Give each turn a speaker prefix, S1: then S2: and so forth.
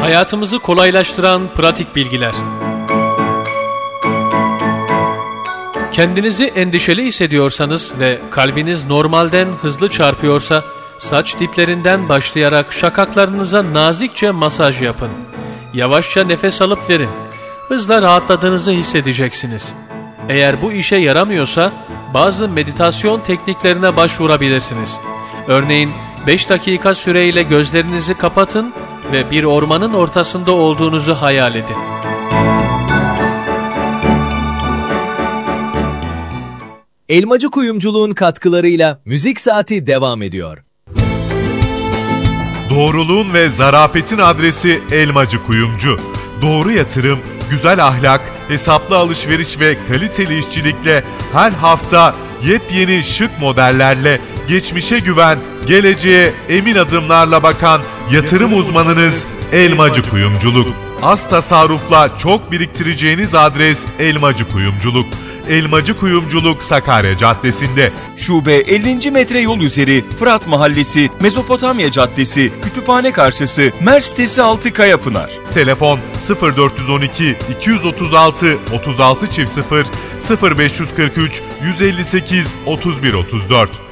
S1: Hayatımızı kolaylaştıran pratik bilgiler. Kendinizi endişeli hissediyorsanız ve kalbiniz normalden hızlı çarpıyorsa, saç diplerinden başlayarak şakaklarınıza nazikçe masaj yapın. Yavaşça nefes alıp verin. Hızla rahatladığınızı hissedeceksiniz. Eğer bu işe yaramıyorsa, bazı meditasyon tekniklerine başvurabilirsiniz. Örneğin 5 dakika süreyle gözlerinizi kapatın ve bir ormanın ortasında olduğunuzu hayal edin.
S2: Elmacı Kuyumculuğun katkılarıyla Müzik Saati devam ediyor.
S3: Doğruluğun ve zarafetin adresi Elmacı Kuyumcu. Doğru yatırım, güzel ahlak, hesaplı alışveriş ve kaliteli işçilikle her hafta yepyeni şık modellerle geçmişe güven, geleceğe emin adımlarla bakan yatırım uzmanınız Elmacı Kuyumculuk. Az tasarrufla çok biriktireceğiniz adres Elmacı Kuyumculuk. Elmacı Kuyumculuk Sakarya Caddesi'nde.
S4: Şube 50. metre yol üzeri, Fırat Mahallesi, Mezopotamya Caddesi, Kütüphane karşısı, Mer sitesi 6 Kayapınar.
S3: Telefon 0412 236 36 0 0543 158 31 34.